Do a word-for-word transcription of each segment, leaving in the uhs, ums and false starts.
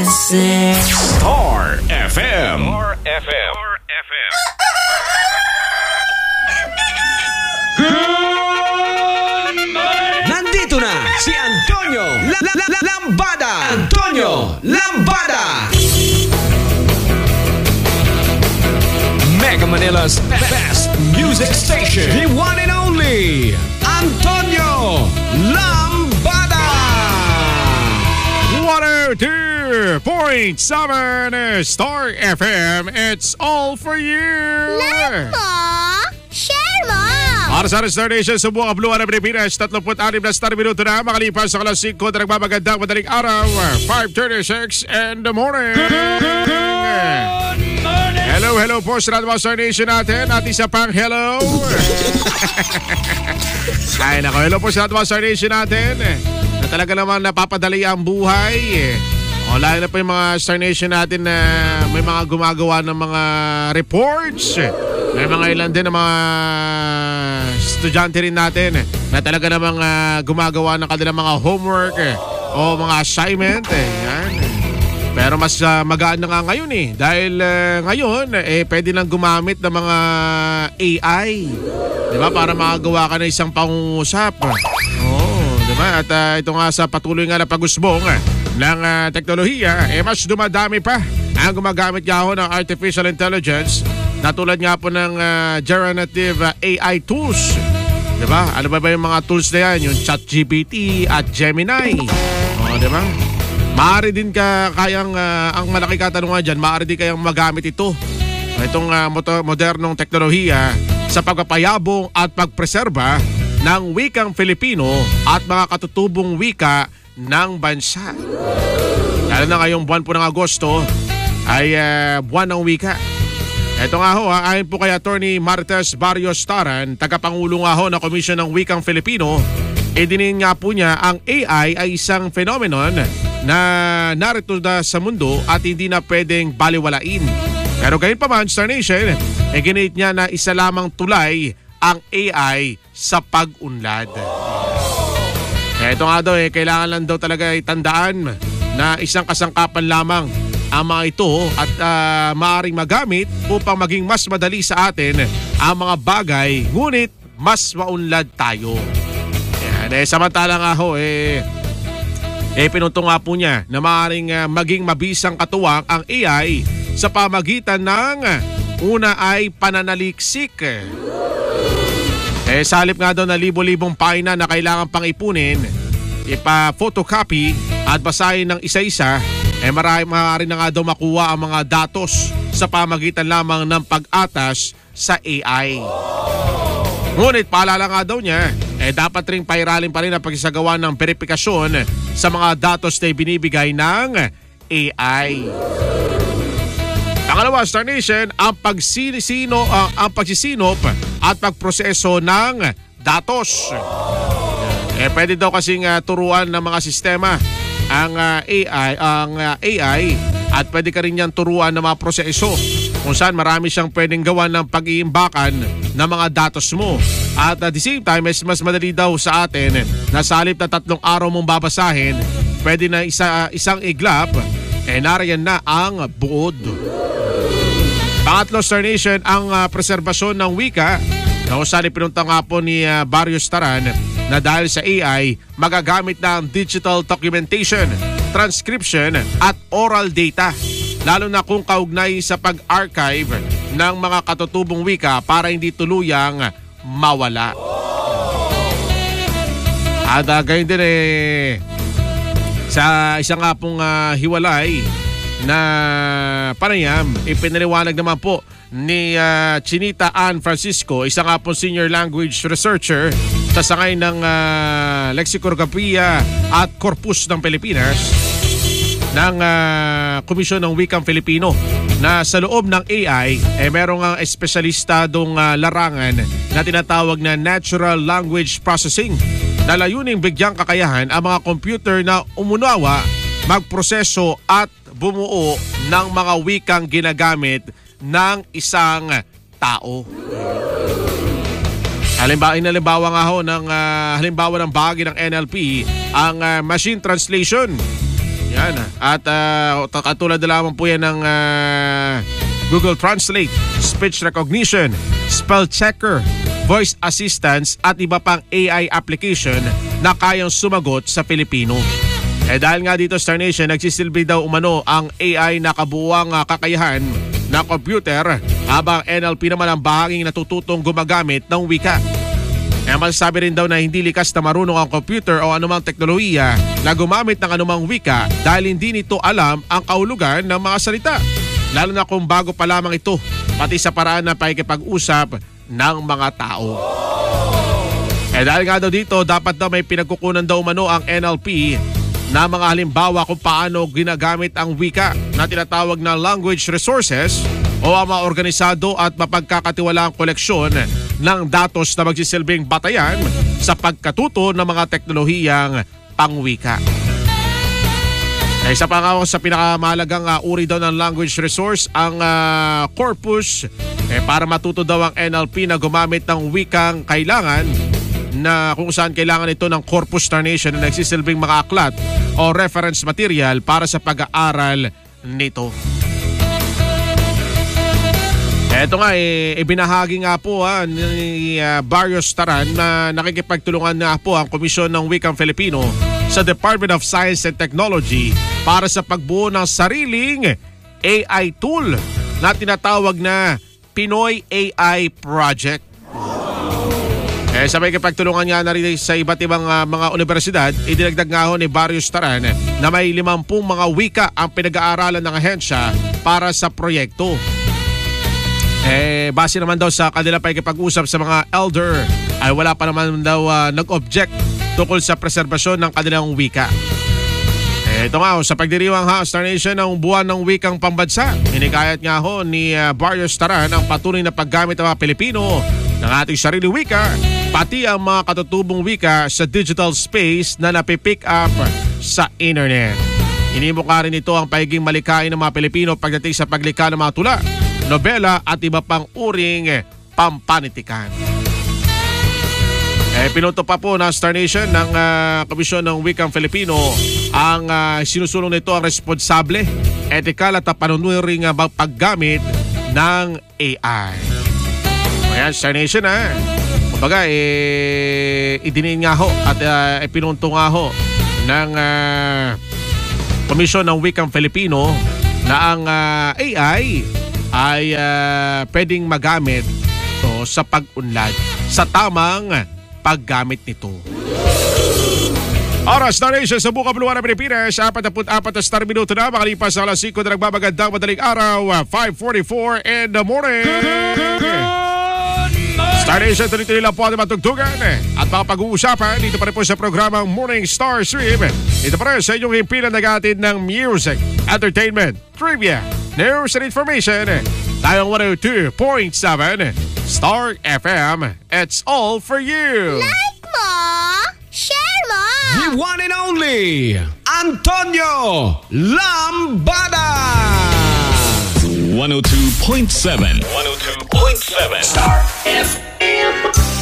kasi. Star F M. Star F M. Star F M. Good morning! Nandito na si Antonio La La La Lambada. Antonio Lambada. Mega Manila's best music station. The one and only Antonio Lambada. one oh two point seven Star F M. It's all for you. Like mo? Share mo! Para sa Star Nation sa buong kabuluhan ng Pilipinas, thirty-six na Star Minuto na makalipas sa alas five na nagmamagandang madaling araw, five thirty-six in the morning. Hello, hello po sa lahat ng Star Nation natin at isa pang hello. Ay nako, hello po sa lahat ng Star Nation natin na talaga naman napapadali ang buhay. O lalo na po yung mga Star Nation natin na may mga gumagawa ng mga reports. May mga ilan din ng mga estudyante rin natin na talaga namang uh, gumagawa ng kanilang mga homework eh, o mga assignment. Eh. Yan. Pero mas uh, magaan na nga ngayon eh. Dahil uh, ngayon, eh, pwede lang gumamit ng mga A I. Diba? Para makagawa ka ng isang pangungusap. Oo, diba? At uh, ito nga sa patuloy nga na pag-usbong ng uh, teknolohiya, eh mas dumadami pa ang gumagamit nga ako ng artificial intelligence na tulad nga po ng uh, generative uh, A I tools. Diba? Ano ba ba yung mga tools na yan? Yung ChatGPT at Gemini. O, diba? Maaari din ka kayang, uh, ang malaki katanungan dyan, maaari din kayang magamit ito. Itong uh, moto- modernong teknolohiya sa pagpapayabong at pagpreserba ng wikang Filipino at mga katutubong wika ng bansa. Lalo na ngayong buwan po ng Agosto ay uh, buwan ng wika. Ito nga ho, ha, ayon po kay Attorney Marites Barrios Taran, tagapangulo nga ho ng Komisyon ng Wikang Filipino, idinin nga po niya ang A I ay isang phenomenon na narito na sa mundo at hindi na pwedeng baliwalain. Pero gayon pa man, Star Nation, e ginit niya na isa lamang tulay ang A I sa pag-unlad. Kaya ito nga daw, eh, kailangan lang daw talaga itandaan na isang kasangkapan lamang ang mga ito at uh, maaaring magamit upang maging mas madali sa atin ang mga bagay, ngunit mas maunlad tayo. Yan, eh, samantala nga ho, eh, eh pinunto nga po niya na maaaring uh, maging mabisang katuwang ang A I sa pamagitan ng una ay pananaliksik. Eh, salip nga daw na libo-libong pahina na kailangan pang ipunin, ipa-photocopy at basahin ng isa-isa, eh marami, marami na nga daw makuha ang mga datos sa pamagitan lamang ng pag-atas sa A I. Ngunit paalala nga daw niya, eh dapat ring pairalin pa rin ang pagsasagawa ng verifikasyon sa mga datos na binibigay ng A I. Pangalawa, Star Nation, ang pagsinisino, uh, ang pagsisinop at pagproseso ng datos. Eh pwede daw kasing uh, turuan ng mga sistema ang uh, A I, ang uh, A I at pwede ka rin yan turuan ng mga proseso kung saan marami siyang pwedeng gawa ng pag-iimbakan ng mga datos mo. At at the same time, mas, mas madali daw sa atin na sa halip na tatlong araw mong babasahin, pwede na isa, isang iglap, eh nariyan na ang buod. Pangatlo, Star Nation, ang uh, preserbasyon ng wika na kung saan ipinunta nga po ni uh, Barrios Taran na dahil sa A I, magagamit na ang digital documentation, transcription at oral data, lalo na kung kaugnay sa pag-archive ng mga katutubong wika para hindi tuluyang mawala. At uh, gayon din eh, sa isang nga pong uh, hiwalay na panayam, ipinaliwanag naman po ni uh, Chinita Ann Francisco, isang nga pong senior language researcher sa sangay ng uh, Lexicographiya at Corpus ng Pilipinas ng uh, Komisyon ng Wikang Filipino, na sa loob ng A I eh merong ang espesyalista dong uh, larangan na tinatawag na Natural Language Processing, na layuning bigyang kakayahan ang mga computer na umunawa, magproseso at bumuo ng mga wikang ginagamit ng isang tao. Halimbawa, halimbawa nga ho ng uh, halimbawa ng bahagi ng N L P ang uh, machine translation. Yan. At uh, katulad na lamang po yan ng uh, Google Translate, Speech Recognition, Spell Checker, Voice Assistance at iba pang A I application na kayang sumagot sa Pilipino. Eh dahil nga dito, Star Nation, nagsisilbi daw umano ang A I na kabuuang uh, kakayahan ng computer habang N L P naman ang bahaging natututong gumagamit ng wika. Eh masasabi rin daw na hindi likas na marunong ang computer o anumang teknolohiya na gumamit ng anumang wika dahil hindi nito alam ang kahulugan ng mga salita. Lalo na kung bago pa lamang ito, pati sa paraan na pakikipag-usap ng mga tao. Eh dahil nga daw dito, dapat daw may pinagkukunan daw umano ang N L P na mga halimbawa kung paano ginagamit ang wika na tinatawag na language resources o ang mga organisado at mapagkakatiwalaang koleksyon ng datos na magsisilbing batayan sa pagkatuto ng mga teknolohiyang pangwika. Eh, isa pa nga sa pinakamahalagang uh, uri daw ng language resource ang uh, corpus eh, para matuto daw ang N L P na gumamit ng wikang kailangan na kung saan kailangan ito ng corpus Star Nation na nagsisilbing mga aklat o reference material para sa pag-aaral nito. Ito nga, eh, ibinahagi nga po ha, ni uh, Barrios Taran na nakikipagtulungan nga po ang Komisyon ng Wikang Filipino sa Department of Science and Technology para sa pagbuo ng sariling A I tool na tinatawag na Pinoy A I Project. Eh, sabay kapagtulungan nga na rin sa iba't ibang uh, mga universidad, idinagdag nga ho ni Barrios Taran na may limampung mga wika ang pinag-aaralan ng ahensya para sa proyekto. Eh, base naman daw sa kanila pakikipag-usap sa mga elder ay wala pa naman daw uh, nag-object tungkol sa preserbasyon ng kanilang wika. Eh, ito nga, sa pagdiriwang ha, Star Nation ng buwan ng wikang pambansa, hinikayat nga ho ni uh, Barrios Taran ang patuloy na paggamit ng mga Pilipino ng ating sarili wika, pati ang mga katutubong wika sa digital space na napipick up sa internet. Inimukha rin ito ang pagiging malikain ng mga Pilipino pagdating sa paglikha ng mga tula, nobela at iba pang uring pampanitikan. Eh, pinuto pa po ng Star Nation ng uh, Komisyon ng Wikang Filipino ang uh, sinusulong nito ang responsable, etikal at panunuring uh, paggamit ng A I. Ayan, Star Nation ha. Kumbaga, eh, idinin nga ho at uh, ipinunto nga ho ng uh, Komisyon ng Wikang Filipino na ang uh, A I ay uh, pwedeng magamit to sa pag-unlad sa tamang paggamit nito. Oras na rin sa Buka Buluan ng Pilipinas, apat na apat na star minuto na makalipas sa alas singko na nagbabagandang madaling araw, five forty-four in the morning. Star Nation, tuloy-tuloy lang po ating matugtugan at mga pag-uusapan dito pa rin po sa programang Morning Star Stream. Dito pa rin sa inyong himpilan nagatid ng music, entertainment, trivia, news and information. Tayong one oh two point seven Star F M. It's all for you. Like mo, share mo. The one and only Antonio Lambada. one oh two point seven. one oh two point seven Star F M.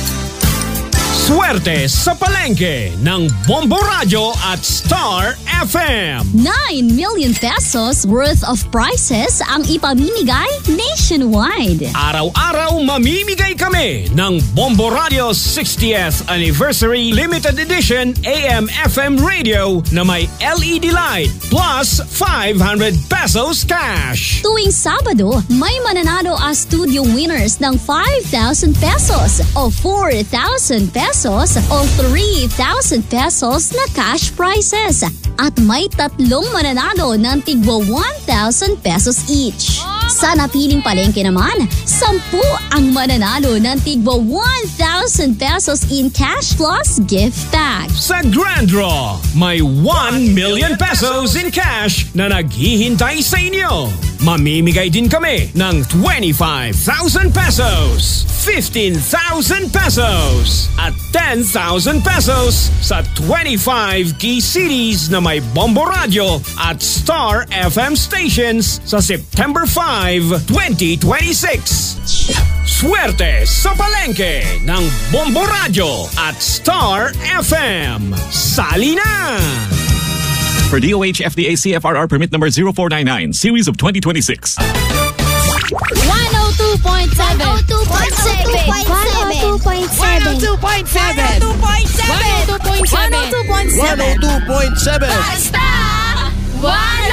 Swerte sa palengke ng Bombo Radio at Star F M. nine million pesos worth of prizes ang ipamimigay nationwide. Araw-araw mamimigay kami ng Bombo Radio sixtieth Anniversary Limited Edition A M F M Radio na may L E D light plus five hundred pesos cash. Tuwing Sabado, may mananalo as studio winners ng five thousand pesos o four thousand pesos o three thousand pesos na cash prizes. At may tatlong mananalo ng tigwa one thousand pesos each. Sa napiling palengke naman, sampu ang mananalo ng tigwa one thousand pesos in cash plus gift bag. Sa Grand Draw, may one million pesos in cash na naghihintay sa inyo. Mamimigay din kami ng twenty-five thousand pesos, fifteen thousand pesos, at ten thousand pesos sa twenty-five key cities na may Bombo Radio at Star F M stations sa September fifth, twenty twenty-six. Swerte sa palengke ng Bombo Radio at Star F M. Sali na! For D O H F D A C F R R permit number zero four nine nine, series of twenty twenty-six. one oh two point seven. one oh two point seven. one oh two point seven. one oh two point seven. one oh two point seven. one oh two point seven. one oh two point seven. one oh two point seven. Basta! one